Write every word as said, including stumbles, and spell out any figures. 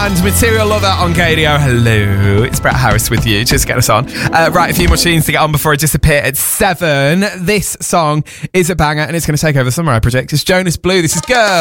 and Material Lover on Gadio. Hello, it's Brett Harris with you. Just get us on. Uh, right, a few more tunes to get on before I disappear at seven. This song is a banger and it's going to take over the summer, I predict. It's Jonas Blue. This is Girl.